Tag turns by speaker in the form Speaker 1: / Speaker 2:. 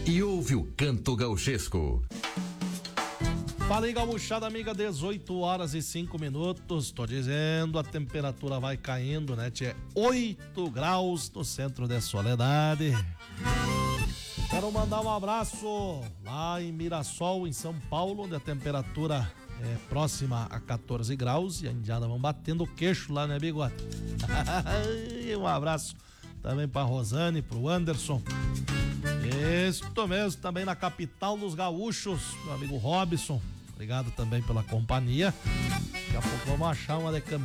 Speaker 1: e ouve o Canto Gauchesco.
Speaker 2: Fala aí, gauchada amiga, 18h05. Tô dizendo, a temperatura vai caindo, né? Tinha 8 graus no centro de Soledade. Quero mandar um abraço lá em Mirassol, em São Paulo, onde a temperatura é próxima a 14 graus e a indiada vão batendo o queixo lá, né, bigode? Um abraço também pra Rosane, pro Anderson. Isso mesmo, também na capital dos gaúchos, meu amigo Robson. Obrigado também pela companhia. Daqui a pouco vamos achar uma de